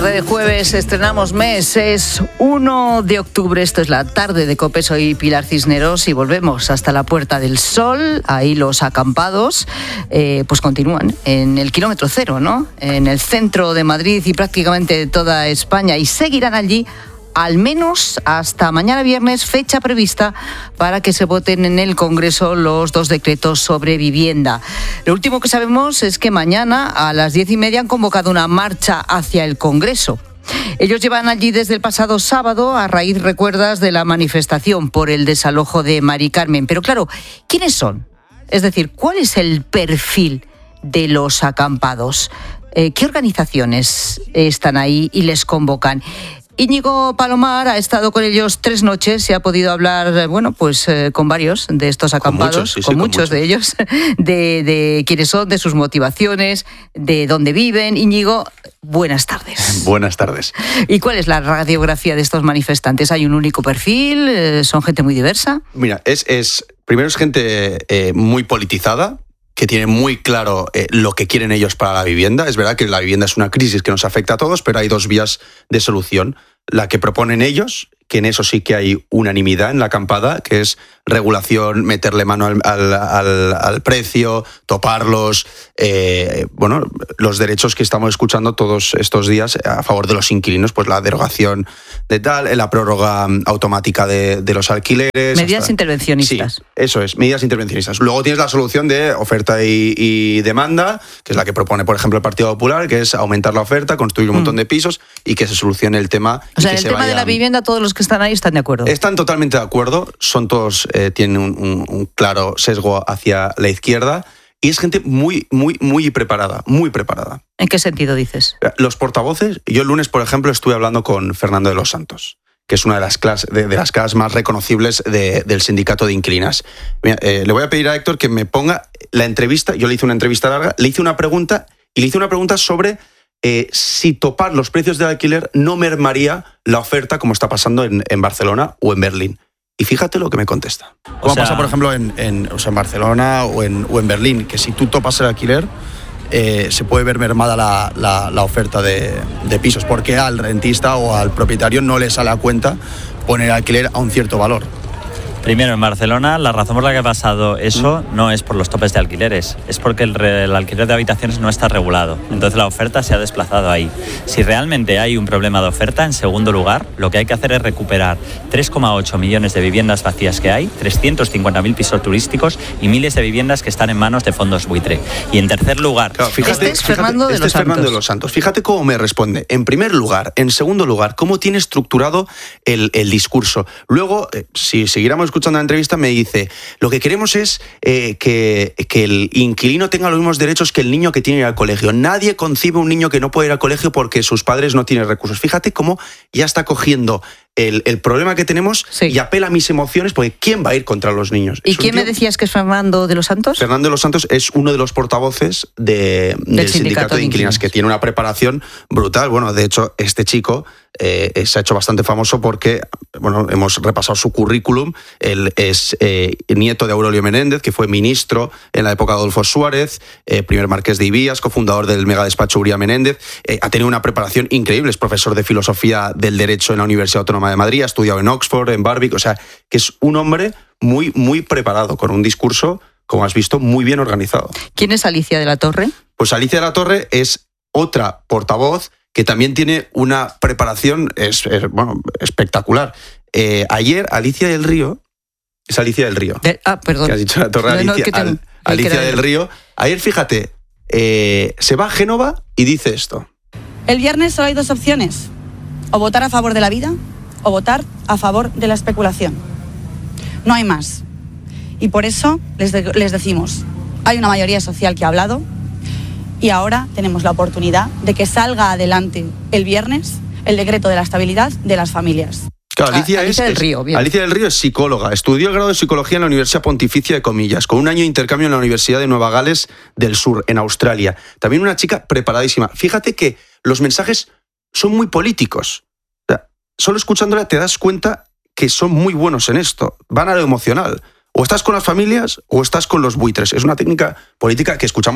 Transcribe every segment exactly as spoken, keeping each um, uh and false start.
Tarde de jueves, estrenamos mes, es uno de octubre, esto es la tarde de COPE, soy Pilar Cisneros y volvemos hasta la Puerta del Sol. Ahí los acampados eh, pues continúan en el kilómetro cero, ¿no? En el centro de Madrid y prácticamente de toda España, y seguirán allí al menos hasta mañana viernes, fecha prevista para que se voten en el Congreso los dos decretos sobre vivienda. Lo último que sabemos es que mañana a las diez y media han convocado una marcha hacia el Congreso. Ellos llevan allí desde el pasado sábado a raíz, recuerdas, de la manifestación por el desalojo de Mari Carmen. Pero claro, ¿quiénes son? Es decir, ¿cuál es el perfil de los acampados? Eh, ¿Qué organizaciones están ahí y les convocan? Íñigo Palomar ha estado con ellos tres noches y ha podido hablar, bueno, pues eh, con varios de estos acampados, con muchos, sí, sí, con muchos, muchos de ellos, de, de quiénes son, de sus motivaciones, de dónde viven. Íñigo, buenas tardes. Buenas tardes. ¿Y cuál es la radiografía de estos manifestantes? ¿Hay un único perfil? ¿Son gente muy diversa? Mira, es, es primero es gente eh, muy politizada, que tiene muy claro eh, lo que quieren ellos para la vivienda. Es verdad que la vivienda es una crisis que nos afecta a todos, pero hay dos vías de solución. La que proponen ellos, que en eso sí que hay unanimidad en la acampada, que es regulación, meterle mano al, al, al, al precio, toparlos, eh, bueno, los derechos que estamos escuchando todos estos días a favor de los inquilinos, pues la derogación de tal, la prórroga automática de, de los alquileres. Medidas hasta, intervencionistas. Sí, eso es, medidas intervencionistas. Luego tienes la solución de oferta y, y demanda, que es la que propone, por ejemplo, el Partido Popular, que es aumentar la oferta, construir un mm. montón de pisos y que se solucione el tema. O sea, en el tema vaya... de la vivienda, todos los que están ahí están de acuerdo. Están totalmente de acuerdo, son todos, eh, tienen un, un, un claro sesgo hacia la izquierda y es gente muy, muy, muy preparada, muy preparada. ¿En qué sentido dices? Los portavoces, yo el lunes, por ejemplo, estuve hablando con Fernando de los Santos, que es una de las clases, de, de las caras más reconocibles de, del sindicato de inquilinas. Mira, eh, le voy a pedir a Héctor que me ponga la entrevista, yo le hice una entrevista larga, le hice una pregunta y le hice una pregunta sobre Eh, si topar los precios del alquiler no mermaría la oferta como está pasando en, en Barcelona o en Berlín. Y fíjate lo que me contesta. Como o sea, pasa, por ejemplo, en, en, o sea, en Barcelona o en, o en Berlín, que si tú topas el alquiler, eh, se puede ver mermada la, la, la oferta de, de pisos, porque al rentista o al propietario no le sale a cuenta poner alquiler a un cierto valor. Primero, en Barcelona, la razón por la que ha pasado eso no es por los topes de alquileres, es porque el, re, el alquiler de habitaciones no está regulado. Entonces la oferta se ha desplazado ahí. Si realmente hay un problema de oferta, en segundo lugar, lo que hay que hacer es recuperar tres coma ocho millones de viviendas vacías que hay, trescientos cincuenta mil pisos turísticos y miles de viviendas que están en manos de fondos buitre. Y en tercer lugar... Claro, fíjate, este es, Fernando, fíjate, de este es Fernando de los Santos. Fíjate cómo me responde. En primer lugar, en segundo lugar, cómo tiene estructurado el, el discurso. Luego, eh, si siguiéramos escuchando la entrevista, me dice, lo que queremos es eh, que, que el inquilino tenga los mismos derechos que el niño que tiene que ir al colegio. Nadie concibe un niño que no puede ir al colegio porque sus padres no tienen recursos. Fíjate cómo ya está cogiendo el, el problema que tenemos, sí, y apela a mis emociones, porque ¿quién va a ir contra los niños? ¿Y quién tío? me decías que es Fernando de los Santos? Fernando de los Santos es uno de los portavoces de, del, del sindicato, sindicato de inquilinos, que tiene una preparación brutal. Bueno, de hecho, este chico eh, se ha hecho bastante famoso porque, bueno, hemos repasado su currículum. Él es eh, nieto de Aurelio Menéndez, que fue ministro en la época de Adolfo Suárez, eh, primer marqués de Ibías, cofundador del megadespacho Uría Menéndez. Eh, ha tenido una preparación increíble, es profesor de filosofía del derecho en la Universidad Autónoma de Madrid, ha estudiado en Oxford, en Warwick, o sea, que es un hombre muy, muy preparado, con un discurso, como has visto, muy bien organizado. ¿Quién es Alicia de la Torre? Pues Alicia de la Torre es otra portavoz que también tiene una preparación es, es, bueno, espectacular. Eh, ayer, Alicia del Río, es Alicia del Río. De, ah, perdón. Que has dicho la Torre, no, Alicia, no, al, Alicia del Río. Ayer, fíjate, eh, se va a Génova y dice esto. El viernes solo hay dos opciones. O votar a favor de la vida o votar a favor de la especulación. No hay más. Y por eso les, de, les decimos, hay una mayoría social que ha hablado y ahora tenemos la oportunidad de que salga adelante el viernes el decreto de la estabilidad de las familias. Claro, Alicia, Alicia es, del Río, bien. Alicia del Río es psicóloga, estudió el grado de psicología en la Universidad Pontificia de Comillas, con un año de intercambio en la Universidad de Nueva Gales del Sur, en Australia. También una chica preparadísima. Fíjate que los mensajes son muy políticos. O sea, solo escuchándola te das cuenta que son muy buenos en esto. Van a lo emocional. O estás con las familias o estás con los buitres. Es una técnica política que escuchamos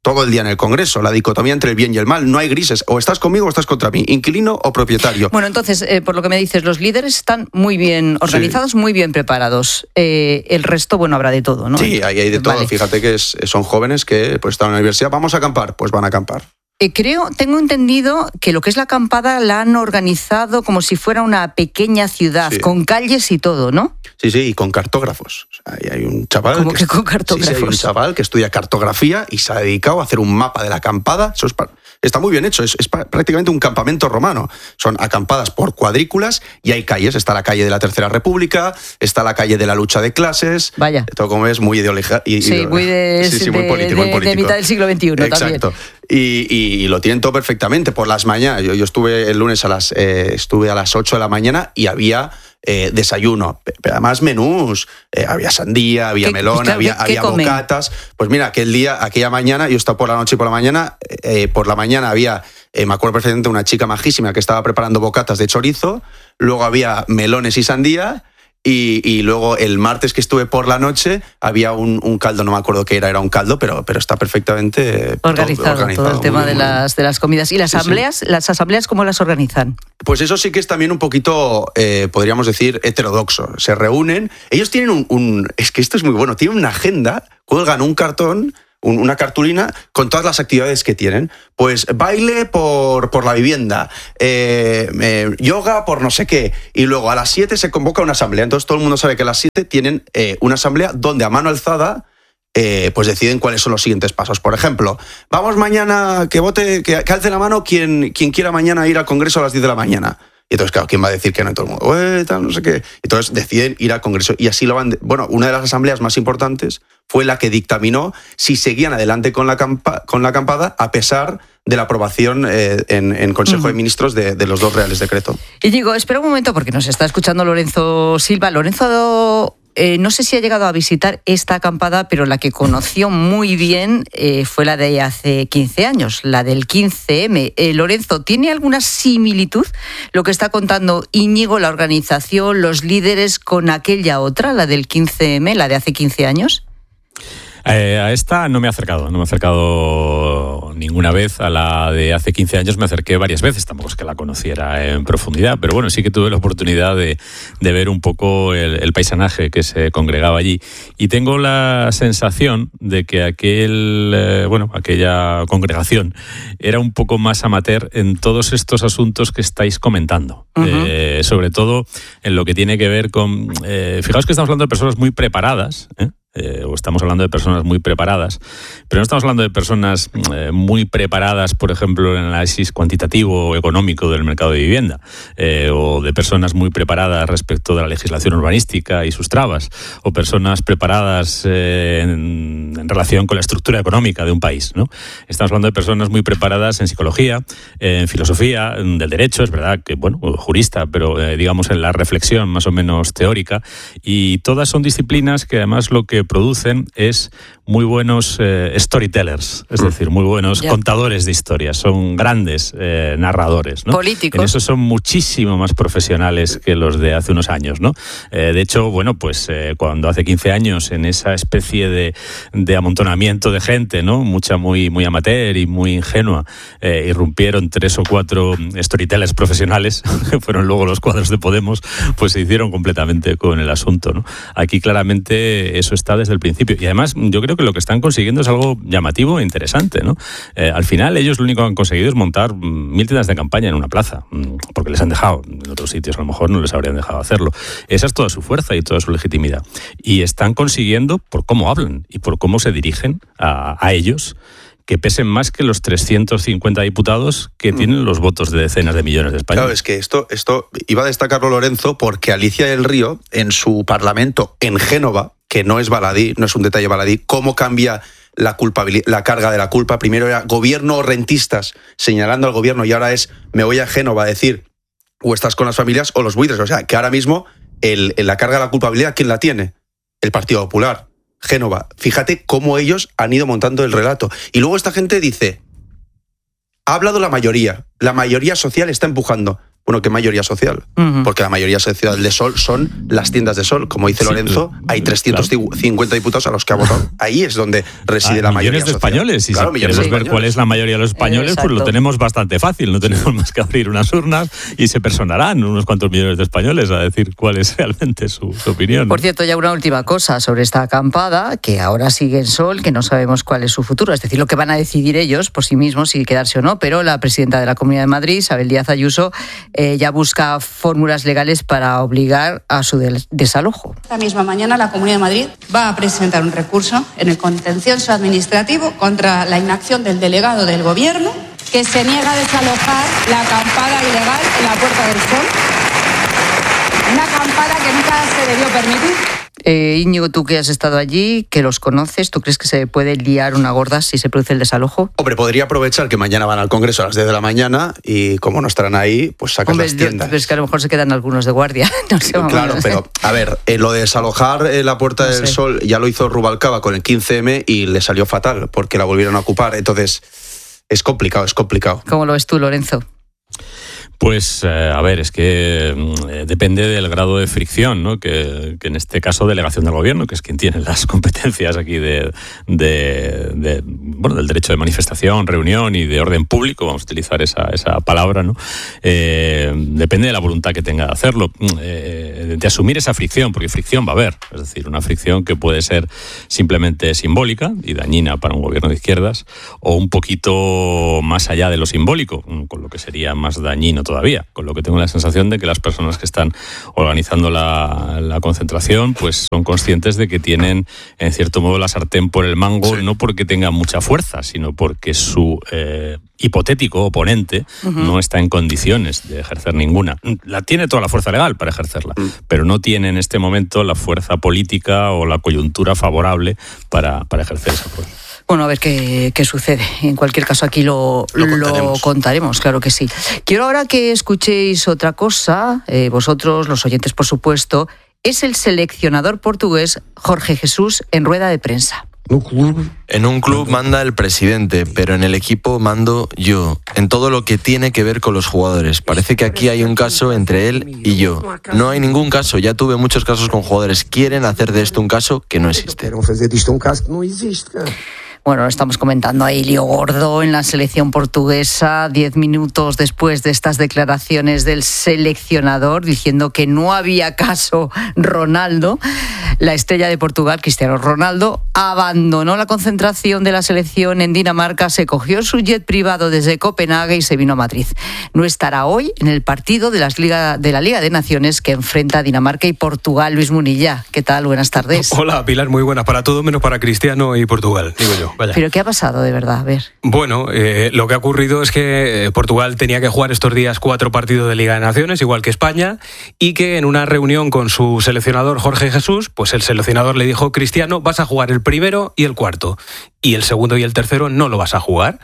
todo el día en el Congreso, la dicotomía entre el bien y el mal, no hay grises, o estás conmigo o estás contra mí, inquilino o propietario. Bueno, entonces, eh, por lo que me dices, los líderes están muy bien organizados, sí. muy bien preparados. Eh, el resto, bueno, habrá de todo, ¿no? Sí, ahí hay de todo. Vale. Fíjate que es, son jóvenes que pues están en la universidad, vamos a acampar, pues van a acampar. Eh, creo, tengo entendido que lo que es la acampada la han organizado como si fuera una pequeña ciudad, sí. con calles y todo, ¿no? Sí, sí, y con cartógrafos. O sea, ahí hay un chaval ¿Cómo que, que con cartógrafos? Sí, sí, hay un chaval que estudia cartografía y se ha dedicado a hacer un mapa de la acampada. Eso es pa- está muy bien hecho, es, es pa- prácticamente un campamento romano. Son acampadas por cuadrículas y hay calles. Está la calle de la Tercera República, está la calle de la lucha de clases. Vaya. Todo como es muy ideológico. Sí, muy de, sí, sí, muy de, político, de, muy político. de mitad del siglo veintiuno. Exacto. También. Y, y, y lo tienen todo perfectamente por las mañanas. Yo, yo estuve el lunes a las eh, estuve a las ocho de la mañana y había eh, desayuno, pero además menús, eh, había sandía, había melón, pues claro, había, ¿qué, había qué bocatas. Pues mira, aquel día, aquella mañana, yo estaba por la noche y por la mañana, eh, por la mañana había, eh, me acuerdo perfectamente, una chica majísima que estaba preparando bocatas de chorizo, luego había melones y sandía. Y, y luego el martes que estuve por la noche había un, un caldo, no me acuerdo qué era, era un caldo, pero, pero está perfectamente organizado, todo, organizado, todo el tema bien, de las, de las comidas. ¿Y las sí, asambleas? Sí. ¿Las asambleas cómo las organizan? Pues eso sí que es también un poquito, eh, podríamos decir, heterodoxo. Se reúnen, ellos tienen un, un... Es que esto es muy bueno, tienen una agenda, cuelgan un cartón, una cartulina con todas las actividades que tienen. Pues baile por, por la vivienda, eh, eh, yoga por no sé qué, y luego a las siete se convoca una asamblea. Entonces todo el mundo sabe que a las siete tienen eh, una asamblea donde a mano alzada eh, pues deciden cuáles son los siguientes pasos. Por ejemplo, vamos mañana, que vote, que, que alce la mano quien, quien quiera mañana ir al Congreso a las diez de la mañana. Y entonces, claro, ¿quién va a decir que no? Y todo el mundo, eh, tal, no sé qué. Entonces deciden ir al Congreso y así lo van... De... Bueno, una de las asambleas más importantes fue la que dictaminó si seguían adelante con la, campa... con la acampada a pesar de la aprobación eh, en, en Consejo uh-huh. de Ministros de, de los dos reales decretos. Y digo, espera un momento porque nos está escuchando Lorenzo Silva. Lorenzo... Eh, no sé si ha llegado a visitar esta acampada, pero la que conoció muy bien eh, fue la de hace quince años, la del quince eme. Eh, Lorenzo, ¿tiene alguna similitud lo que está contando Íñigo, la organización, los líderes, con aquella otra, la del quince eme, la de hace quince años? Eh, a esta no me he acercado, no me he acercado ninguna vez. A la de hace quince años me acerqué varias veces, tampoco es que la conociera en profundidad, pero bueno, sí que tuve la oportunidad de, de ver un poco el, el paisanaje que se congregaba allí. Y tengo la sensación de que aquel, eh, bueno, aquella congregación era un poco más amateur en todos estos asuntos que estáis comentando. Uh-huh. Eh, sobre todo en lo que tiene que ver con... Eh, fijaos que estamos hablando de personas muy preparadas, ¿eh? Eh, o estamos hablando de personas muy preparadas, pero no estamos hablando de personas eh, muy preparadas, por ejemplo, en el análisis cuantitativo o económico del mercado de vivienda, eh, o de personas muy preparadas respecto de la legislación urbanística y sus trabas, o personas preparadas eh, en, en relación con la estructura económica de un país, ¿no? Estamos hablando de personas muy preparadas en psicología, eh, en filosofía, en del derecho, es verdad que, bueno, jurista, pero eh, digamos en la reflexión más o menos teórica, y todas son disciplinas que además lo que producen es muy buenos eh, storytellers, es decir, muy buenos yeah. contadores de historias, son grandes eh, narradores, ¿no? Políticos. En eso son muchísimo más profesionales que los de hace unos años, ¿no? Eh, de hecho, bueno, pues eh, cuando hace quince años, en esa especie de, de amontonamiento de gente, ¿no? Mucha muy, muy amateur y muy ingenua, eh, irrumpieron tres o cuatro storytellers profesionales, que fueron luego los cuadros de Podemos, pues se hicieron completamente con el asunto, ¿no? Aquí claramente eso está desde el principio. Y además yo creo que lo que están consiguiendo es algo llamativo e interesante, ¿no? Eh, al final ellos lo único que han conseguido es montar mil tiendas de campaña en una plaza, porque les han dejado, en otros sitios a lo mejor no les habrían dejado hacerlo. Esa es toda su fuerza y toda su legitimidad. Y están consiguiendo, por cómo hablan y por cómo se dirigen a, a ellos, que pesen más que los trescientos cincuenta diputados que tienen los votos de decenas de millones de españoles. Claro, es que esto, esto iba a destacarlo Lorenzo porque Alicia del Río, en su parlamento en Génova, que no es baladí, no es un detalle baladí, cómo cambia la culpabilidad, la carga de la culpa. Primero era gobierno o rentistas señalando al gobierno y ahora es me voy a Génova a decir o estás con las familias o los buitres. O sea, que ahora mismo el, la carga de la culpabilidad, ¿quién la tiene? El Partido Popular. Génova. Fíjate cómo ellos han ido montando el relato. Y luego esta gente dice, ha hablado la mayoría, la mayoría social está empujando. Bueno, ¿qué mayoría social? Uh-huh. Porque la mayoría social de Sol son las tiendas de Sol. Como dice sí, Lorenzo, hay trescientos cincuenta claro. diputados a los que ha votado. Ahí es donde reside ah, la mayoría social. Millones de españoles. Y claro, si queremos ver cuál es la mayoría de los españoles, eh, pues lo tenemos bastante fácil. No tenemos más que abrir unas urnas y se personarán unos cuantos millones de españoles a decir cuál es realmente su, su opinión. Por cierto, ya una última cosa sobre esta acampada, que ahora sigue en Sol, que no sabemos cuál es su futuro. Es decir, lo que van a decidir ellos por sí mismos, si quedarse o no. Pero la presidenta de la Comunidad de Madrid, Isabel Díaz Ayuso, eh, ya busca fórmulas legales para obligar a su desalojo. Esta misma mañana la Comunidad de Madrid va a presentar un recurso en el contencioso administrativo contra la inacción del delegado del Gobierno que se niega a desalojar la acampada ilegal en la Puerta del Sol. Una acampada que nunca se debió permitir. Eh, Íñigo, tú que has estado allí, que los conoces, ¿tú crees que se puede liar una gorda si se produce el desalojo? Hombre, podría aprovechar que mañana van al Congreso a las diez de la mañana y como no estarán ahí, pues sacan Hombre, las tiendas. Pero es que a lo mejor se quedan algunos de guardia. No sé, claro, a pero a ver, eh, lo de desalojar eh, la Puerta no del sé. Sol ya lo hizo Rubalcaba con el quince eme y le salió fatal porque la volvieron a ocupar. Entonces, es complicado, es complicado. ¿Cómo lo ves tú, Lorenzo? Pues, eh, a ver, es que eh, depende del grado de fricción, ¿no? Que, que en este caso delegación del gobierno, que es quien tiene las competencias aquí de, de, de bueno, del derecho de manifestación, reunión y de orden público, vamos a utilizar esa, esa palabra, ¿no? Eh, depende de la voluntad que tenga de hacerlo, eh, de asumir esa fricción, porque fricción va a haber, es decir, una fricción que puede ser simplemente simbólica y dañina para un gobierno de izquierdas, o un poquito más allá de lo simbólico, con lo que sería más dañino todavía, con lo que tengo la sensación de que las personas que están organizando la, la concentración pues son conscientes de que tienen en cierto modo la sartén por el mango, sí. No porque tengan mucha fuerza, sino porque su eh, hipotético oponente uh-huh. no está en condiciones de ejercer ninguna. La tiene toda la fuerza legal para ejercerla, uh-huh. pero no tiene en este momento la fuerza política o la coyuntura favorable para, para ejercer esa fuerza. Bueno, a ver qué, qué sucede. En cualquier caso, aquí lo, lo, contaremos. lo contaremos, claro que sí. Quiero ahora que escuchéis otra cosa, eh, vosotros, los oyentes, por supuesto, es el seleccionador portugués Jorge Jesús en rueda de prensa. En un club manda el presidente, pero en el equipo mando yo, en todo lo que tiene que ver con los jugadores. Parece que aquí hay un caso entre él y yo. No hay ningún caso, ya tuve muchos casos con jugadores. Quieren hacer de esto un caso que no existe. Bueno, estamos comentando ahí lío gordo en la selección portuguesa, diez minutos después de estas declaraciones del seleccionador diciendo que no había caso Ronaldo. La estrella de Portugal, Cristiano Ronaldo, abandonó la concentración de la selección en Dinamarca, se cogió su jet privado desde Copenhague y se vino a Madrid. No estará hoy en el partido de, las Liga, de la Liga de Naciones que enfrenta a Dinamarca y Portugal. Luis Munilla, ¿qué tal? Buenas tardes. Hola, Pilar, muy buenas para todo, menos para Cristiano y Portugal, digo yo. Vaya. ¿Pero qué ha pasado de verdad? A ver. Bueno, eh, lo que ha ocurrido es que Portugal tenía que jugar estos días cuatro partidos de Liga de Naciones, igual que España, y que en una reunión con su seleccionador Jorge Jesús, pues el seleccionador le dijo: Cristiano, vas a jugar el primero y el cuarto, y el segundo y el tercero no lo vas a jugar.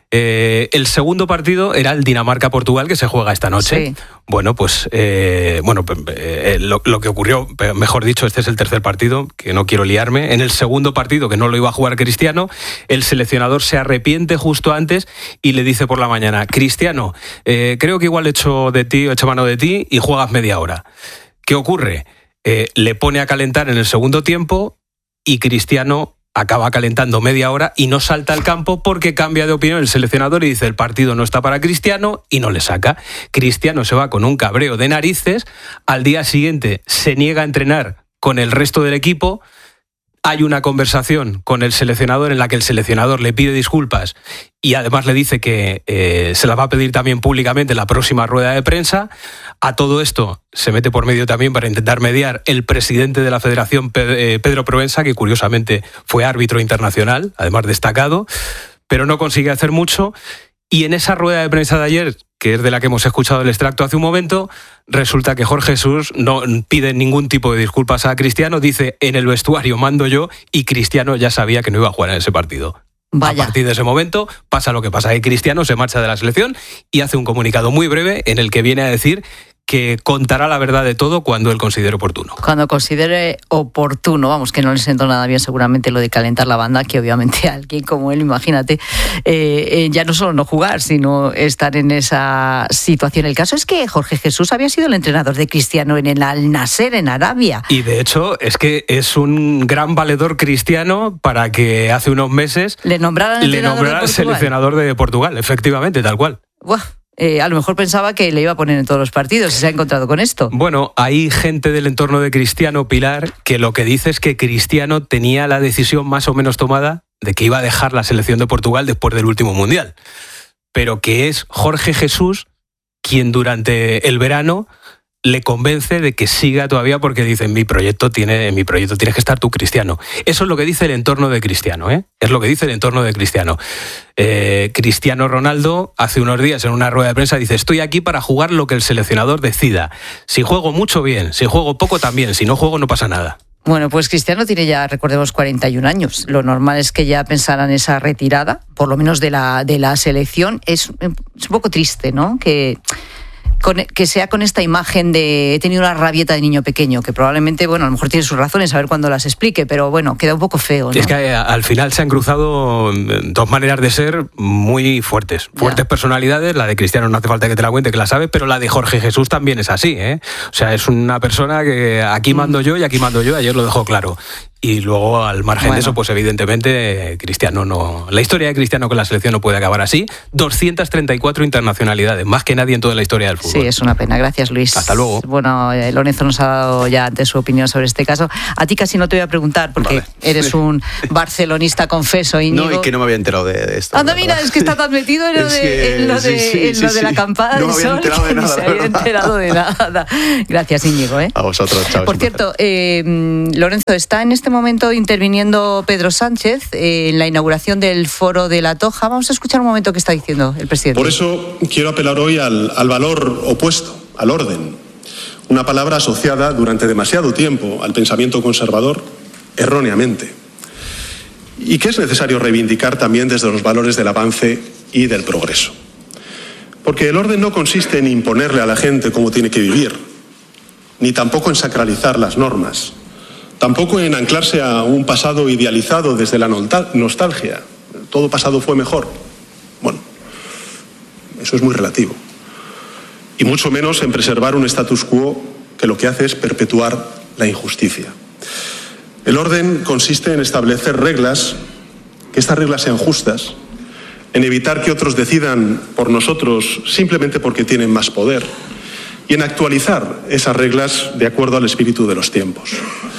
Eh, el segundo partido era el Dinamarca-Portugal, que se juega esta noche. Sí. Bueno, pues eh, bueno, eh, lo, lo que ocurrió, mejor dicho, este es el tercer partido, que no quiero liarme. En el segundo partido, que no lo iba a jugar Cristiano, el seleccionador se arrepiente justo antes y le dice por la mañana: Cristiano, eh, creo que igual he hecho de ti, he hecho mano de ti y juegas media hora. ¿Qué ocurre? Eh, le pone a calentar en el segundo tiempo y Cristiano acaba calentando media hora y no salta al campo porque cambia de opinión el seleccionador y dice: el partido no está para Cristiano, y no le saca. Cristiano se va con un cabreo de narices, al día siguiente se niega a entrenar con el resto del equipo. Hay una conversación con el seleccionador en la que el seleccionador le pide disculpas y además le dice que eh, se las va a pedir también públicamente en la próxima rueda de prensa. A todo esto se mete por medio también, para intentar mediar, el presidente de la Federación, Pedro Proença, que curiosamente fue árbitro internacional, además destacado, pero no consigue hacer mucho. Y en esa rueda de prensa de ayer, que es de la que hemos escuchado el extracto hace un momento, resulta que Jorge Jesús no pide ningún tipo de disculpas a Cristiano, dice: en el vestuario mando yo, y Cristiano ya sabía que no iba a jugar en ese partido. Vaya. A partir de ese momento pasa lo que pasa, que Cristiano se marcha de la selección y hace un comunicado muy breve en el que viene a decir que contará la verdad de todo cuando él considere oportuno. Cuando considere oportuno, vamos, que no le sentó nada bien seguramente lo de calentar la banda, que obviamente alguien como él, imagínate, eh, eh, ya no solo no jugar, sino estar en esa situación. El caso es que Jorge Jesús había sido el entrenador de Cristiano en el Al-Nassr, en Arabia. Y de hecho, es que es un gran valedor cristiano para que hace unos meses le nombraran, le nombraran seleccionador de Portugal, efectivamente, tal cual. Buah. Eh, a lo mejor pensaba que le iba a poner en todos los partidos y se ha encontrado con esto. Bueno, hay gente del entorno de Cristiano, Pilar, que lo que dice es que Cristiano tenía la decisión más o menos tomada de que iba a dejar la selección de Portugal después del último Mundial, pero que es Jorge Jesús quien durante el verano le convence de que siga todavía porque dice, en mi proyecto tiene, en mi proyecto tienes que estar tú, Cristiano. Eso es lo que dice el entorno de Cristiano, ¿eh? Es lo que dice el entorno de Cristiano. Eh, Cristiano Ronaldo hace unos días en una rueda de prensa dice, estoy aquí para jugar lo que el seleccionador decida. Si juego mucho, bien. Si juego poco, también. Si no juego, no pasa nada. Bueno, pues Cristiano tiene ya, recordemos, cuarenta y un años. Lo normal es que ya pensaran esa retirada, por lo menos de la, de la selección. Es, es un poco triste, ¿no? Que... Con, que sea con esta imagen de he tenido una rabieta de niño pequeño, que probablemente, bueno, a lo mejor tiene sus razones, a ver cuándo las explique, pero bueno, queda un poco feo, ¿no? Es que al final se han cruzado dos maneras de ser muy fuertes, fuertes ya. Personalidades. La de Cristiano no hace falta que te la cuente, que la sabes, pero la de Jorge Jesús también es así, ¿eh? O sea, es una persona que aquí mando yo y aquí mando yo, ayer lo dejó claro. Y luego, al margen bueno. de eso, pues evidentemente, Cristiano no... La historia de Cristiano con la selección no puede acabar así. doscientas treinta y cuatro internacionalidades, más que nadie en toda la historia del fútbol. Sí, es una pena. Gracias, Luis. Hasta luego. Bueno, eh, Lorenzo nos ha dado ya antes su opinión sobre este caso. A ti casi no te voy a preguntar, porque vale. eres un barcelonista confeso, Íñigo. No, y que no me había enterado de, de esto. Anda, mira, es que está tan metido en lo de, que... en lo de, sí, sí, en sí, lo de sí. la acampada no del sol de que nada, no se había enterado de nada. Gracias, Íñigo. ¿eh? A vosotros, chao. Por cierto, eh, Lorenzo, está en este momento interviniendo Pedro Sánchez en la inauguración del Foro de la Toja. Vamos a escuchar un momento qué está diciendo el presidente. Por eso quiero apelar hoy al, al valor opuesto, al orden. Una palabra asociada durante demasiado tiempo al pensamiento conservador, erróneamente. Y que es necesario reivindicar también desde los valores del avance y del progreso. Porque el orden no consiste en imponerle a la gente cómo tiene que vivir, ni tampoco en sacralizar las normas. Tampoco en anclarse a un pasado idealizado desde la nostalgia. Todo pasado fue mejor. Bueno, eso es muy relativo. Y mucho menos en preservar un status quo que lo que hace es perpetuar la injusticia. El orden consiste en establecer reglas, que estas reglas sean justas, en evitar que otros decidan por nosotros simplemente porque tienen más poder, y en actualizar esas reglas de acuerdo al espíritu de los tiempos.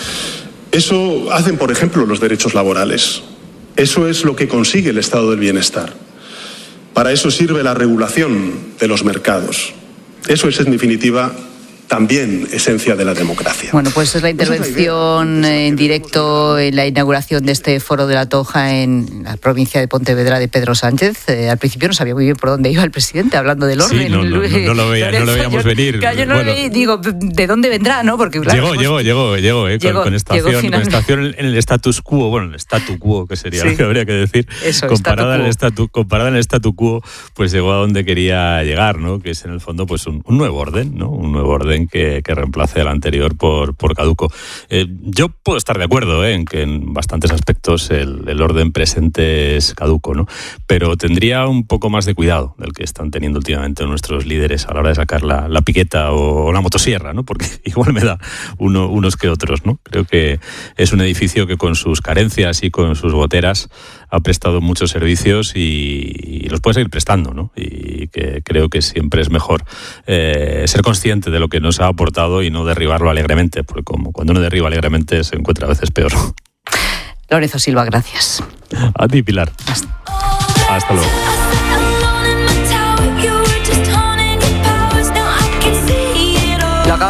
Eso hacen, por ejemplo, los derechos laborales. Eso es lo que consigue el estado del bienestar. Para eso sirve la regulación de los mercados. Eso es, en definitiva, también esencia de la democracia. Bueno, pues es la intervención en directo en la inauguración de este Foro de la Toja en la provincia de Pontevedra de Pedro Sánchez. Eh, al principio no sabía muy bien por dónde iba el presidente, hablando del orden. Sí, no, no, no, no, lo, veía, no lo veíamos venir. Yo, yo no bueno, veía, digo, ¿de dónde vendrá? ¿No? Porque, claro, llegó, pues, llegó, llegó, llegó, eh, llegó, con, con, estación, llegó con estación en el status quo, bueno, el statu quo, que sería sí, lo que habría que decir. Eso, comparada, statu en statu, comparada en el statu quo, pues llegó a donde quería llegar, ¿no? Que es en el fondo pues un, un nuevo orden, ¿no? Un nuevo orden que, que reemplaza el anterior por, por caduco. Eh, yo puedo estar de acuerdo eh, en que en bastantes aspectos el, el orden presente es caduco, ¿no? Pero tendría un poco más de cuidado del que están teniendo últimamente nuestros líderes a la hora de sacar la, la piqueta o, o la motosierra, ¿no? Porque igual me da uno, unos que otros, ¿no? Creo que es un edificio que con sus carencias y con sus goteras ha prestado muchos servicios y, y los puede seguir prestando, ¿no? Y que creo que siempre es mejor eh, ser consciente de lo que nos ha aportado y no derribarlo alegremente, porque como cuando uno derriba alegremente se encuentra a veces peor. Lorenzo Silva, gracias. A ti, Pilar. Hasta, Hasta luego. Lo acabamos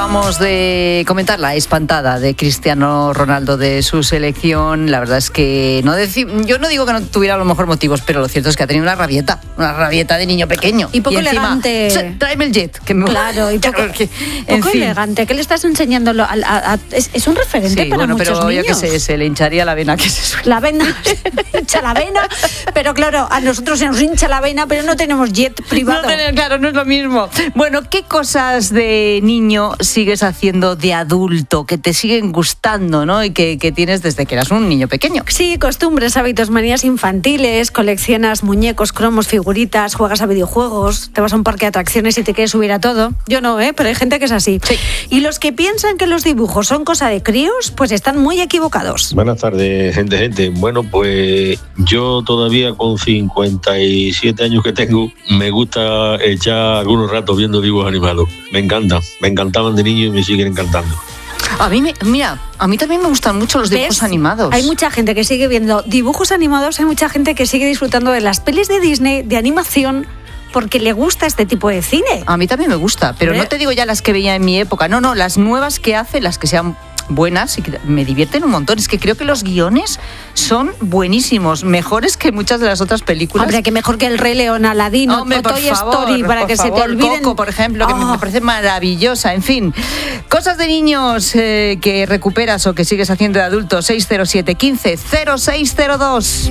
acabamos de comentar la espantada de Cristiano Ronaldo de su selección. La verdad es que no deci- yo no digo que no tuviera a lo mejor motivos, pero lo cierto es que ha tenido una rabieta, una rabieta de niño pequeño. Y poco y encima, elegante. Tráeme el jet, que me Claro, y poco, que, en poco fin. elegante. ¿Qué le estás enseñando? A, a, a, es, es un referente Sí, para bueno, muchos pero niños. yo qué sé, se le hincharía la vena que se suele. La vena, hincha la vena, pero claro, a nosotros se nos hincha la vena, pero no tenemos jet privado. No tener, claro, no es lo mismo. Bueno, ¿qué cosas de niño sigues haciendo de adulto que te siguen gustando, ¿no? Y que, que tienes desde que eras un niño pequeño. Sí, costumbres, hábitos, manías infantiles, coleccionas muñecos, cromos, figuritas, juegas a videojuegos, te vas a un parque de atracciones y te quieres subir a todo. Yo no, ¿eh? Pero hay gente que es así. Sí. Y los que piensan que los dibujos son cosa de críos, pues están muy equivocados. Buenas tardes, gente, gente. Bueno, pues yo todavía con cincuenta y siete años que tengo, me gusta echar algunos ratos viendo dibujos animados. Me encanta, me encantaban de niño y me siguen encantando. A mí, me, mira, a mí también me gustan mucho los dibujos ¿Ves? animados. Hay mucha gente que sigue viendo dibujos animados, hay mucha gente que sigue disfrutando de las pelis de Disney, de animación, porque le gusta este tipo de cine. A mí también me gusta, pero Hombre. no te digo ya las que veía en mi época. No, no, las nuevas que hace, las que sean buenas y que me divierten un montón. Es que creo que los guiones son buenísimos, mejores que muchas de las otras películas. Hombre, que mejor que el Rey León, Aladín o Hombre, por Toy favor, Story, para por que favor, se te olviden. Coco, por ejemplo, que Oh. me parece maravillosa. En fin, cosas de niños eh, que recuperas o que sigues haciendo de adulto. seis cero siete, quince, cero seis cero dos.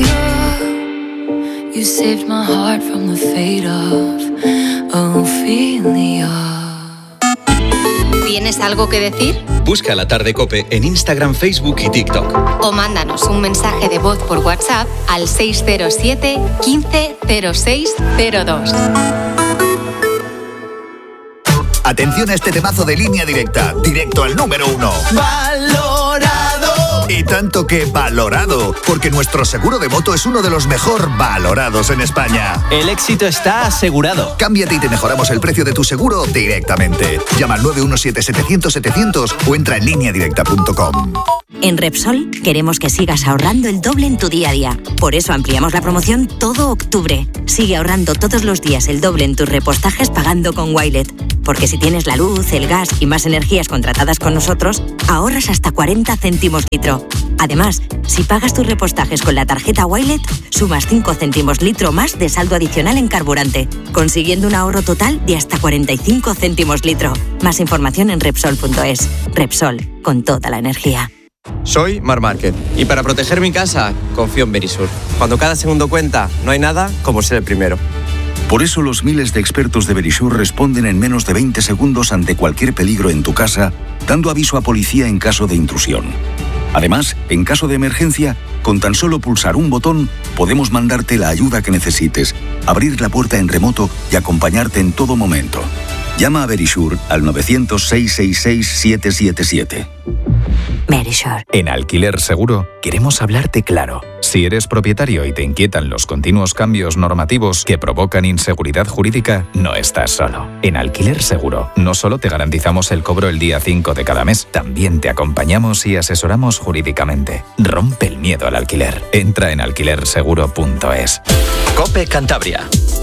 You saved my heart from the fate of Ophelia. ¿Tienes algo que decir? Busca La Tarde COPE en Instagram, Facebook y TikTok. O mándanos un mensaje de voz por WhatsApp al seis cero siete, quince, cero seis cero dos. Atención a este temazo de Línea Directa, directo al número uno. ¡Valorado! Y tanto que valorado, porque nuestro seguro de moto es uno de los mejor valorados en España. El éxito está asegurado. Cámbiate y te mejoramos el precio de tu seguro directamente. Llama al nueve uno siete, setecientos, setecientos o entra en línea directa punto com. En Repsol queremos que sigas ahorrando el doble en tu día a día. Por eso ampliamos la promoción todo octubre. Sigue ahorrando todos los días el doble en tus repostajes pagando con Wilet. Porque si tienes la luz, el gas y más energías contratadas con nosotros, ahorras hasta cuarenta céntimos litro. Además, si pagas tus repostajes con la tarjeta Wilet, sumas cinco céntimos litro más de saldo adicional en carburante, consiguiendo un ahorro total de hasta cuarenta y cinco céntimos litro. Más información en Repsol punto es. Repsol, con toda la energía. Soy Mar Márquez y para proteger mi casa confío en Verisur. Cuando cada segundo cuenta, no hay nada como ser el primero. Por eso los miles de expertos de Verisur responden en menos de veinte segundos ante cualquier peligro en tu casa, dando aviso a policía en caso de intrusión. Además, en caso de emergencia, con tan solo pulsar un botón, podemos mandarte la ayuda que necesites, abrir la puerta en remoto y acompañarte en todo momento. Llama a Verisur al nueve cero cero, seis seis seis, siete siete siete. Verisur. En Alquiler Seguro queremos hablarte claro. Si eres propietario y te inquietan los continuos cambios normativos que provocan inseguridad jurídica, no estás solo. En Alquiler Seguro no solo te garantizamos el cobro el día cinco de cada mes, también te acompañamos y asesoramos jurídicamente. Rompe el miedo al alquiler. Entra en alquiler seguro punto es. COPE Cantabria.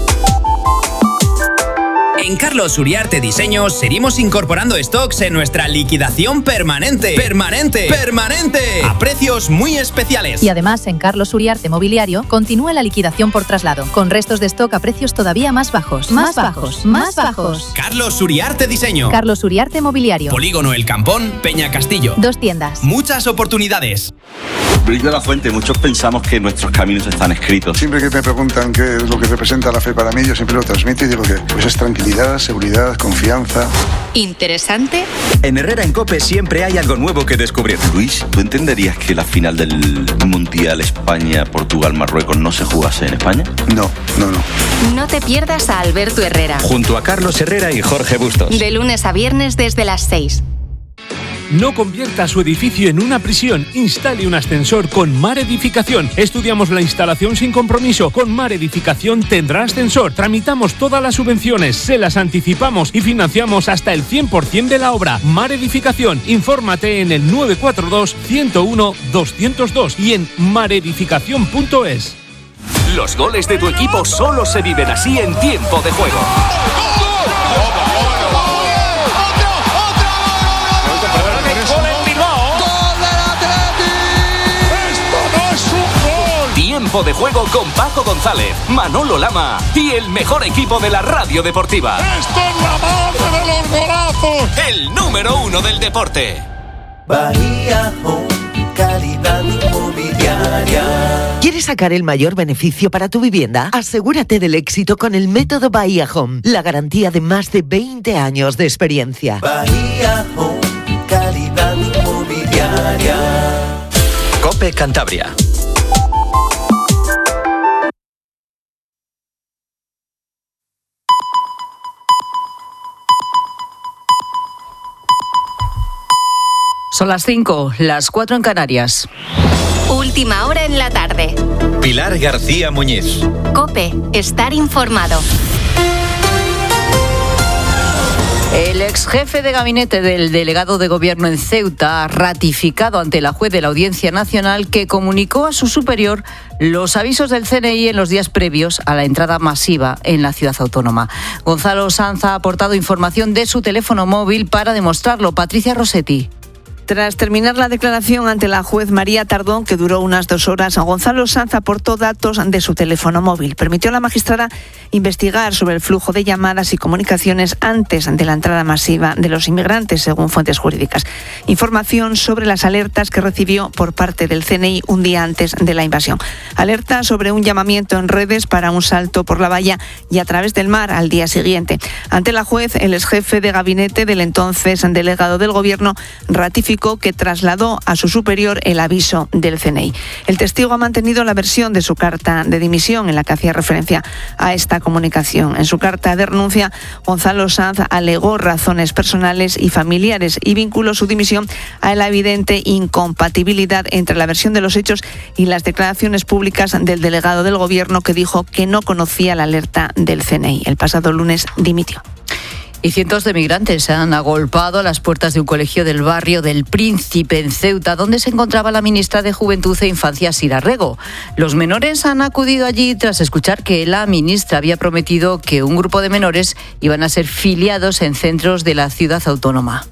En Carlos Uriarte Diseños seguimos incorporando stocks en nuestra liquidación permanente. ¡Permanente! ¡Permanente! A precios muy especiales. Y además, en Carlos Uriarte Mobiliario continúa la liquidación por traslado, con restos de stock a precios todavía más bajos. Más bajos, más bajos. Carlos Uriarte Diseño. Carlos Uriarte Mobiliario. Polígono El Campón, Peña Castillo. Dos tiendas. Muchas oportunidades. Luis de la Fuente, muchos pensamos que nuestros caminos están escritos. Siempre que me preguntan qué es lo que representa la fe para mí, yo siempre lo transmito y digo que pues es tranquilidad, seguridad, confianza. ¿Interesante? En Herrera en COPE siempre hay algo nuevo que descubrir. Luis, ¿tú entenderías que la final del Mundial España-Portugal-Marruecos no se jugase en España? No, no, no. No te pierdas a Alberto Herrera. Junto a Carlos Herrera y Jorge Bustos. De lunes a viernes desde las seis. No convierta su edificio en una prisión. Instale un ascensor con Mar Edificación. Estudiamos la instalación sin compromiso. Con Mar Edificación tendrá ascensor. Tramitamos todas las subvenciones, se las anticipamos y financiamos hasta el cien por ciento de la obra. Mar Edificación. Infórmate en el nueve cuatro dos, ciento uno, doscientos dos y en maredificación punto es. Los goles de tu equipo solo se viven así en tiempo de juego. Tiempo de Juego con Paco González, Manolo Lama y el mejor equipo de la radio deportiva. ¡Esto es la madre de los golazos! El número uno del deporte. Bahía Home, calidad inmobiliaria. ¿Quieres sacar el mayor beneficio para tu vivienda? Asegúrate del éxito con el método Bahía Home, la garantía de más de veinte años de experiencia. Bahía Home, calidad inmobiliaria. COPE Cantabria. Son las cinco, las cuatro en Canarias. Última hora en la tarde. Pilar García Muñiz. COPE, estar informado. El ex jefe de gabinete del delegado de gobierno en Ceuta ha ratificado ante la juez de la Audiencia Nacional que comunicó a su superior los avisos del C N I en los días previos a la entrada masiva en la ciudad autónoma. Gonzalo Sanz ha aportado información de su teléfono móvil para demostrarlo. Patricia Rossetti. Tras terminar la declaración ante la juez María Tardón, que duró unas dos horas, Gonzalo Sanz aportó datos de su teléfono móvil. Permitió a la magistrada investigar sobre el flujo de llamadas y comunicaciones antes de la entrada masiva de los inmigrantes, según fuentes jurídicas. Información sobre las alertas que recibió por parte del C N I un día antes de la invasión. Alerta sobre un llamamiento en redes para un salto por la valla y a través del mar al día siguiente. Ante la juez, el exjefe de gabinete del entonces delegado del gobierno ratificó que trasladó a su superior el aviso del C N I. El testigo ha mantenido la versión de su carta de dimisión en la que hacía referencia a esta comunicación. En su carta de renuncia, Gonzalo Sanz alegó razones personales y familiares y vinculó su dimisión a la evidente incompatibilidad entre la versión de los hechos y las declaraciones públicas del delegado del gobierno, que dijo que no conocía la alerta del C N I. El pasado lunes dimitió. Y cientos de migrantes han agolpado a las puertas de un colegio del barrio del Príncipe en Ceuta, donde se encontraba la ministra de Juventud e Infancia, Sira Rego. Los menores han acudido allí tras escuchar que la ministra había prometido que un grupo de menores iban a ser filiados en centros de la ciudad autónoma.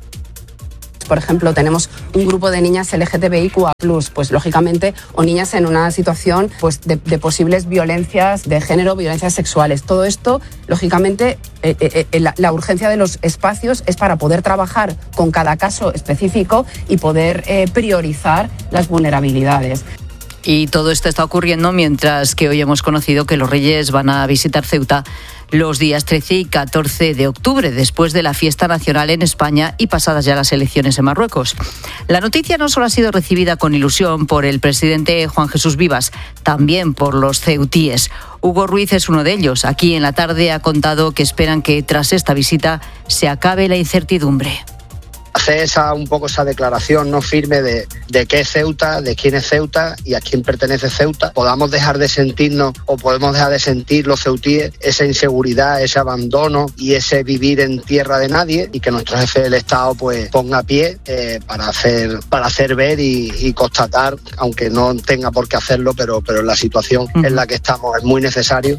Por ejemplo, tenemos un grupo de niñas L G T B I Q A plus, pues lógicamente, o niñas en una situación pues de, de posibles violencias de género, violencias sexuales. Todo esto, lógicamente, eh, eh, eh, la, la urgencia de los espacios es para poder trabajar con cada caso específico y poder eh, priorizar las vulnerabilidades. Y todo esto está ocurriendo mientras que hoy hemos conocido que los Reyes van a visitar Ceuta los días trece y catorce de octubre, después de la fiesta nacional en España y pasadas ya las elecciones en Marruecos. La noticia no solo ha sido recibida con ilusión por el presidente Juan Jesús Vivas, también por los ceutíes. Hugo Ruiz es uno de ellos. Aquí en la tarde ha contado que esperan que tras esta visita se acabe la incertidumbre. Hacer esa, un poco esa declaración no firme de, de qué es Ceuta, de quién es Ceuta y a quién pertenece Ceuta. Podamos dejar de sentirnos o podemos dejar de sentir los ceutíes esa inseguridad, ese abandono y ese vivir en tierra de nadie, y que nuestro jefe del Estado pues ponga pie eh, para hacer para hacer ver y, y constatar, aunque no tenga por qué hacerlo, pero, pero en la situación uh-huh. en la que estamos es muy necesario.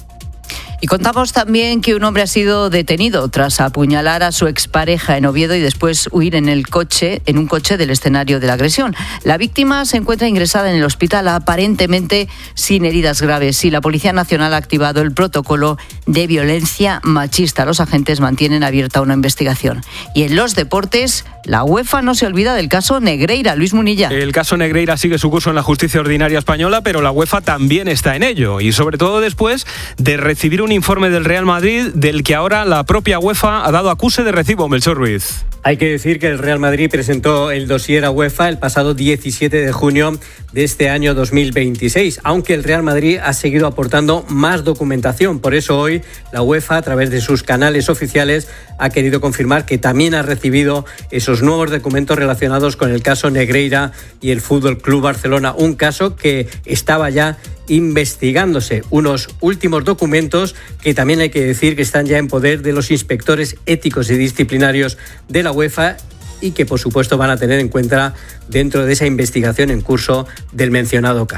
Y contamos también que un hombre ha sido detenido tras apuñalar a su expareja en Oviedo y después huir en el coche, en un coche del escenario de la agresión. La víctima se encuentra ingresada en el hospital aparentemente sin heridas graves y la Policía Nacional ha activado el protocolo de violencia machista. Los agentes mantienen abierta una investigación. Y en los deportes, la UEFA no se olvida del caso Negreira. Luis Munilla. El caso Negreira sigue su curso en la justicia ordinaria española, pero la UEFA también está en ello, y sobre todo después de recibir un informe del Real Madrid del que ahora la propia UEFA ha dado acuse de recibo. Melchor Ruiz. Hay que decir que el Real Madrid presentó el dossier a UEFA el pasado diecisiete de junio de este año dos mil veintiséis, aunque el Real Madrid ha seguido aportando más documentación. Por eso hoy la UEFA, a través de sus canales oficiales, ha querido confirmar que también ha recibido esos nuevos documentos relacionados con el caso Negreira y el Fútbol Club Barcelona, un caso que estaba ya investigándose. Unos últimos documentos que también hay que decir que están ya en poder de los inspectores éticos y disciplinarios de la UEFA y que por supuesto van a tener en cuenta dentro de esa investigación en curso del mencionado caso.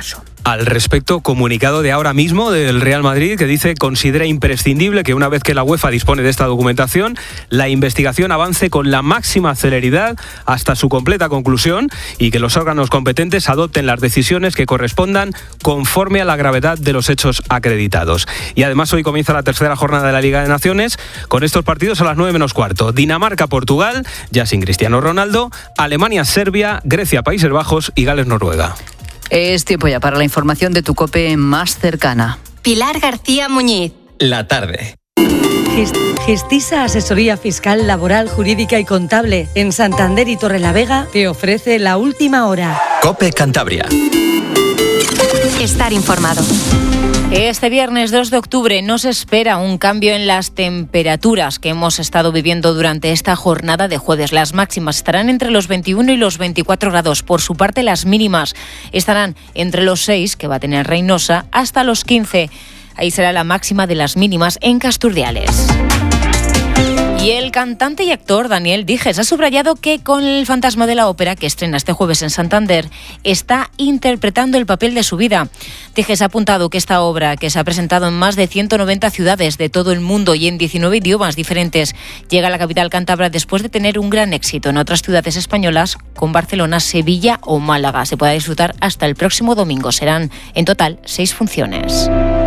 al respecto, comunicado de ahora mismo del Real Madrid que dice considera imprescindible que una vez que la UEFA dispone de esta documentación, la investigación avance con la máxima celeridad hasta su completa conclusión y que los órganos competentes adopten las decisiones que correspondan conforme a la gravedad de los hechos acreditados. Y además hoy comienza la tercera jornada de la Liga de Naciones con estos partidos a las nueve menos cuarto. Dinamarca-Portugal, ya sin Cristiano Ronaldo, Alemania-Serbia, Grecia-Países Bajos y Gales-Noruega. Es tiempo ya para la información de tu COPE más cercana. Pilar García Muñiz. La tarde. Gestisa Asesoría Fiscal, Laboral, Jurídica y Contable en Santander y Torrelavega te ofrece la última hora. COPE Cantabria. Estar informado. Este viernes dos de octubre no se espera un cambio en las temperaturas que hemos estado viviendo durante esta jornada de jueves. Las máximas estarán entre los veintiuno y los veinticuatro grados. Por su parte, las mínimas estarán entre los seis, que va a tener Reynosa, hasta los quince. Ahí será la máxima de las mínimas en Casturdiales. Y el cantante y actor Daniel Dijes ha subrayado que con El fantasma de la ópera, que estrena este jueves en Santander, está interpretando el papel de su vida. Dijes ha apuntado que esta obra, que se ha presentado en más de ciento noventa ciudades de todo el mundo y en diecinueve idiomas diferentes, llega a la capital cántabra después de tener un gran éxito en otras ciudades españolas, con Barcelona, Sevilla o Málaga. Se podrá disfrutar hasta el próximo domingo. Serán en total seis funciones.